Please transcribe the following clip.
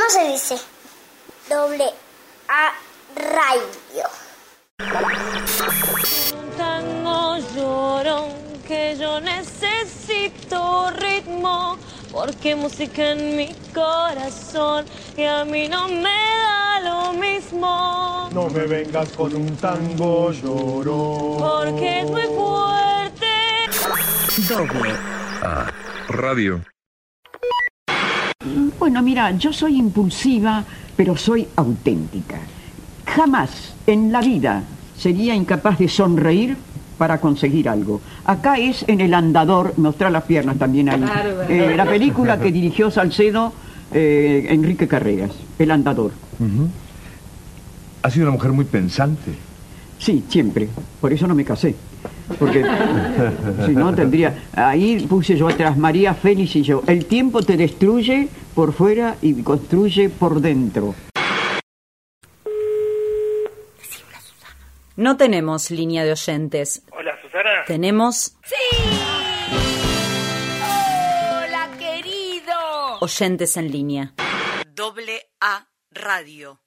se dice? Doble A radio. Un tango llorón que yo necesito ritmo, porque música en mi corazón y a mí no me da lo mismo. No me vengas con un tango llorón, porque es muy fuerte. Doble A radio. Bueno, mira, yo soy impulsiva, pero soy auténtica. Jamás en la vida sería incapaz de sonreír para conseguir algo. Acá es en El Andador, mostrar las piernas también ahí. Claro, la película que dirigió Salcedo, Enrique Carreras, El Andador. Ha sido una mujer muy pensante. Sí, siempre. Por eso no me casé. Porque si no tendría... Ahí puse yo atrás, María Félix y yo. El tiempo te destruye por fuera y construye por dentro. No tenemos línea de oyentes. Hola, Susana. Tenemos... ¡Sí! ¡Hola, querido! oyentes en línea. Doble A radio.